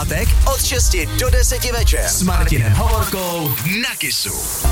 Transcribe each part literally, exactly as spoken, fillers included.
pátek od šesti do deseti večer s Martinem Hovorkou na Kissu.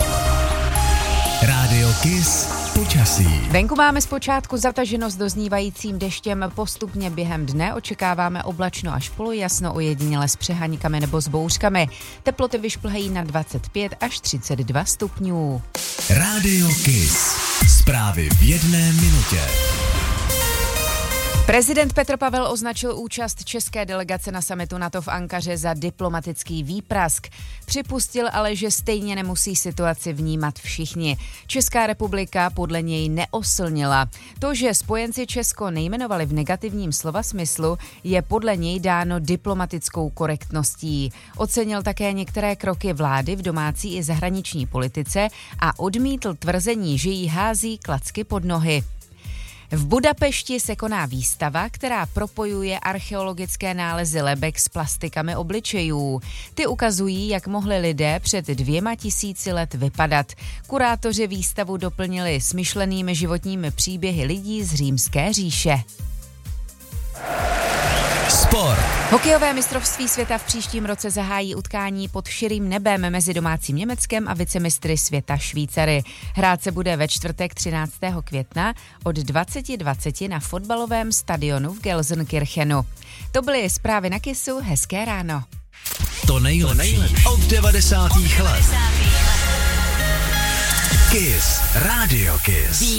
Rádio Kiss počasí. Venku máme zpočátku zataženo s doznívajícím deštěm, postupně během dne očekáváme oblačno až polojasno, ojediněle s přeháníkami nebo s bouřkami. Teploty vyšplhají na dvacet pět až třicet dva stupňů. Rádio Kiss. Zprávy v jedné minutě. Prezident Petr Pavel označil účast české delegace na summitu NATO v Ankaře za diplomatický výprask. Připustil ale, že stejně nemusí situaci vnímat všichni. Česká republika podle něj neoslnila. To, že spojenci Česko nejmenovali v negativním slova smyslu, je podle něj dáno diplomatickou korektností. Ocenil také některé kroky vlády v domácí i zahraniční politice a odmítl tvrzení, že jí hází klacky pod nohy. V Budapešti se koná výstava, která propojuje archeologické nálezy lebek s plastikami obličejů. Ty ukazují, jak mohli lidé před dvěma tisíci let vypadat. Kurátoři výstavu doplnili smyšlenými životními příběhy lidí z Římské říše. Sport. Hokejové mistrovství světa v příštím roce zahájí utkání pod širým nebem mezi domácím Německem a vicemistry světa Švýcary. Hrát se bude ve čtvrtek třináctého května od dvacet dvacet na fotbalovém stadionu v Gelsenkirchenu. To byly zprávy na Kissu, hezké ráno. To nejlepší od devadesátých let. Kiss, Rádio Kiss.